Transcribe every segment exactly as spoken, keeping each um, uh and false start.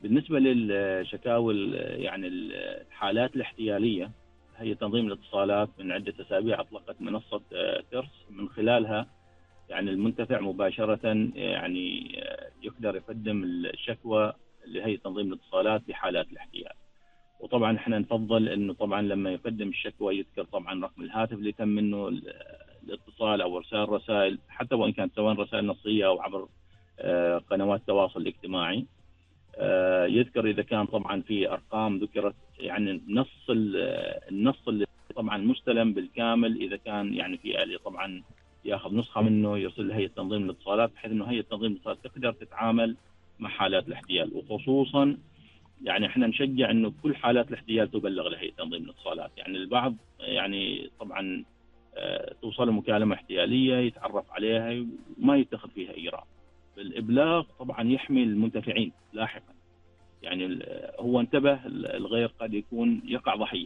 بالنسبة للشكاوى يعني الحالات الاحتيالية، هي تنظيم الاتصالات من عدة أسابيع أطلقت منصة ترس، من خلالها يعني المنتفع مباشرة يعني يقدر يقدم الشكوى لهيئة تنظيم الاتصالات بحالات الاحتيال. وطبعا احنا نفضل انه طبعا لما يقدم الشكوى يذكر طبعا رقم الهاتف اللي تم منه الاتصال او ارسال رسائل، حتى وان كانت سواء رسائل نصية او عبر قنوات التواصل الاجتماعي. يذكر اذا كان طبعا في ارقام ذكرت، يعني نص النص اللي طبعا مستلم بالكامل، اذا كان يعني في آلية طبعا ياخذ نسخه منه يرسل لهيئه تنظيم الاتصالات، بحيث انه هيئه تنظيم الاتصالات تقدر تتعامل مع حالات الاحتيال. وخصوصا يعني احنا نشجع انه كل حالات الاحتيال تبلغ لهيئه تنظيم الاتصالات. يعني البعض يعني طبعا توصل مكالمه احتياليه يتعرف عليها وما يتخذ فيها اجراء. الابلاغ طبعا يحمي المنتفعين لاحقا، يعني هو انتبه الغير قد يكون يقع ضحيه.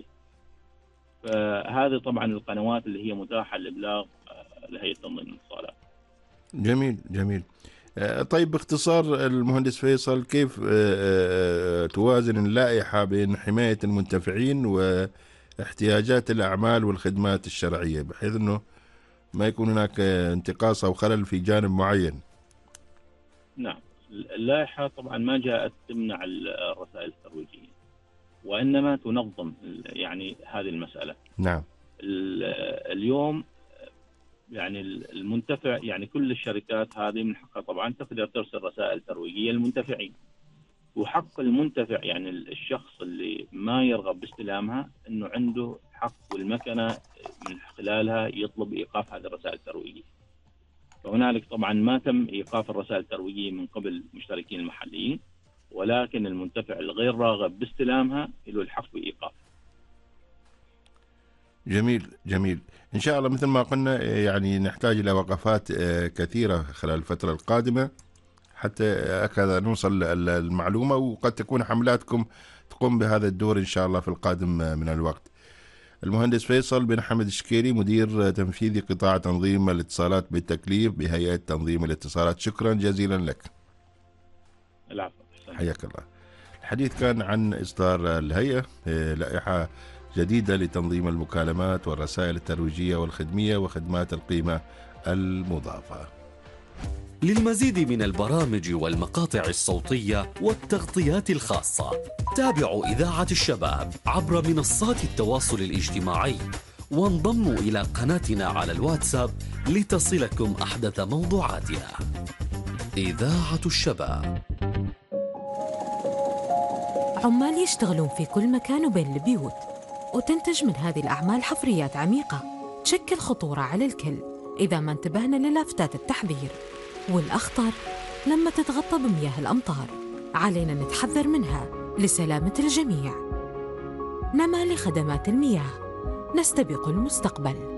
فهذه طبعا القنوات اللي هي متاحه للابلاغ لهيئه تنظيم الاتصالات. جميل جميل. طيب باختصار المهندس فيصل، كيف توازن اللائحة بين حماية المنتفعين واحتياجات الأعمال والخدمات الشرعية، بحيث أنه ما يكون هناك انتقاص أو خلل في جانب معين؟ نعم، اللائحة طبعا ما جاءت تمنع الرسائل الترويجية، وإنما تنظم يعني هذه المسألة. نعم. اليوم يعني المنتفع، يعني كل الشركات هذه من حقها طبعا تقدر ترسل رسائل ترويجية للمنتفعين، وحق المنتفع يعني الشخص اللي ما يرغب باستلامها انه عنده حق والمكنة من خلالها يطلب ايقاف هذه الرسائل الترويجية. فهنالك طبعا ما تم ايقاف الرسائل الترويجية من قبل المشتركين المحليين، ولكن المنتفع الغير راغب باستلامها له الحق بايقاف. جميل جميل. إن شاء الله مثل ما قلنا يعني نحتاج إلى وقفات كثيرة خلال الفترة القادمة حتى أكذا نوصل المعلومة، وقد تكون حملاتكم تقوم بهذا الدور إن شاء الله في القادم من الوقت. المهندس فيصل بن حمد الشكيري، مدير تنفيذي قطاع تنظيم الاتصالات بالتكليف بهيئة تنظيم الاتصالات، شكرا جزيلا لك. العفو، حياك الله. الحديث كان عن إصدار الهيئة لائحة جديدة لتنظيم المكالمات والرسائل الترويجية والخدمية وخدمات القيمة المضافة. للمزيد من البرامج والمقاطع الصوتية والتغطيات الخاصة، تابعوا إذاعة الشباب عبر منصات التواصل الاجتماعي، وانضموا إلى قناتنا على الواتساب لتصلكم أحدث موضوعاتنا. إذاعة الشباب. عمال يشتغلون في كل مكان وبين البيوت، وتنتج من هذه الأعمال حفريات عميقة تشكل خطورة على الكل إذا ما انتبهنا للافتات التحذير. والأخطر لما تتغطى بمياه الأمطار، علينا نتحذر منها لسلامة الجميع. نما لخدمات المياه، نستبق المستقبل.